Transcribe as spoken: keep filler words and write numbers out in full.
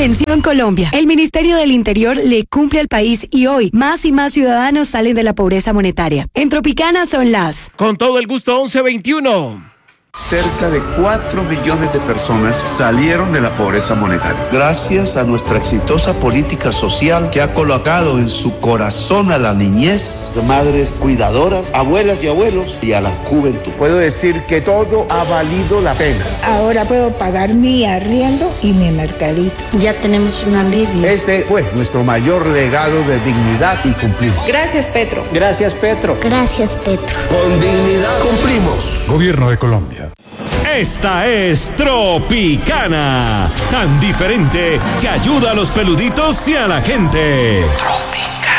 Atención Colombia, el Ministerio del Interior le cumple al país y hoy más y más ciudadanos salen de la pobreza monetaria. En Tropicana son las... Con todo el gusto, once veintiuno. Cerca de cuatro millones de personas salieron de la pobreza monetaria. Gracias a nuestra exitosa política social que ha colocado en su corazón a la niñez, madres cuidadoras, abuelas y abuelos y a la juventud. Puedo decir que todo ha valido la pena. Ahora puedo pagar mi arriendo y mi mercadito. Ya tenemos un alivio. Ese fue nuestro mayor legado de dignidad y cumplimos. Gracias, Petro. Gracias, Petro. Gracias, Petro. Con dignidad cumplimos. Gobierno de Colombia. Esta es Tropicana, tan diferente que ayuda a los peluditos y a la gente. Tropicana.